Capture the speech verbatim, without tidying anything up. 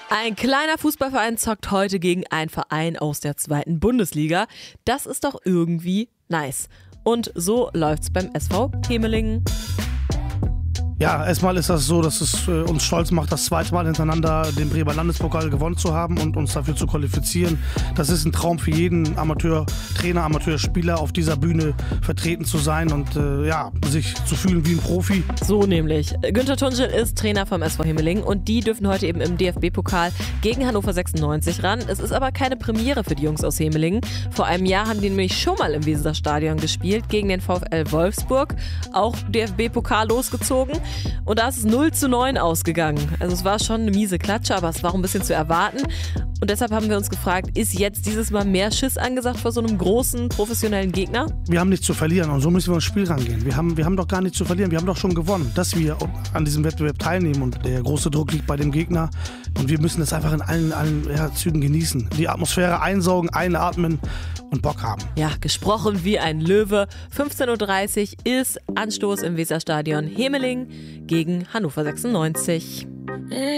Ein kleiner Fußballverein zockt heute gegen einen Verein aus der zweiten Bundesliga. Das ist doch irgendwie nice. Und so läuft's beim S V Hemelingen. Ja, erstmal ist das so, dass es äh, uns stolz macht, das zweite Mal hintereinander den Bremer Landespokal gewonnen zu haben und uns dafür zu qualifizieren. Das ist ein Traum für jeden Amateurtrainer, Amateurspieler, auf dieser Bühne vertreten zu sein und äh, ja, sich zu fühlen wie ein Profi. So nämlich. Günther Tunczel ist Trainer vom S V Hemelingen und die dürfen heute eben im D F B-Pokal gegen Hannover sechsundneunzig ran. Es ist aber keine Premiere für die Jungs aus Hemelingen. Vor einem Jahr haben die nämlich schon mal im Weserstadion gespielt gegen den VfL Wolfsburg. Auch D F B-Pokal losgezogen. Und da ist es null zu neun ausgegangen. Also es war schon eine miese Klatsche, aber es war auch ein bisschen zu erwarten. Und deshalb haben wir uns gefragt, ist jetzt dieses Mal mehr Schiss angesagt vor so einem großen, professionellen Gegner? Wir haben nichts zu verlieren und so müssen wir ins Spiel rangehen. Wir haben, wir haben doch gar nichts zu verlieren, wir haben doch schon gewonnen, dass wir an diesem Wettbewerb teilnehmen und der große Druck liegt bei dem Gegner. Und wir müssen das einfach in allen, allen ja, Zügen genießen. Die Atmosphäre einsaugen, einatmen und Bock haben. Ja, gesprochen wie ein Löwe. fünfzehn Uhr dreißig ist Anstoß im Weserstadion Hemelingen gegen Hannover sechsundneunzig.